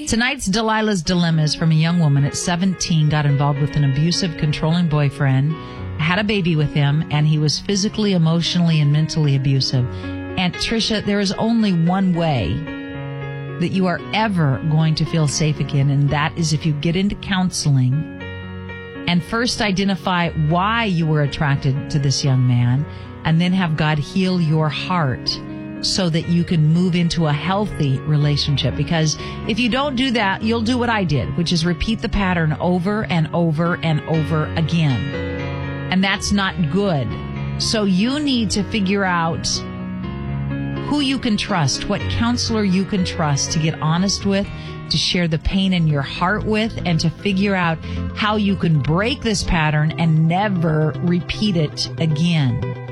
Tonight's Delilah's Dilemma is from a young woman at 17, got involved with an abusive, controlling boyfriend, had a baby with him, and he was physically, emotionally, and mentally abusive. And Trisha, there is only one way that you are ever going to feel safe again, and that is if you get into counseling and first identify why you were attracted to this young man, and then have God heal your heart so that you can move into a healthy relationship. Because if you don't do that, you'll do what I did, which is repeat the pattern over and over and over again. And that's not good. So you need to figure out who you can trust, what counselor you can trust to get honest with, to share the pain in your heart with, and to figure out how you can break this pattern and never repeat it again.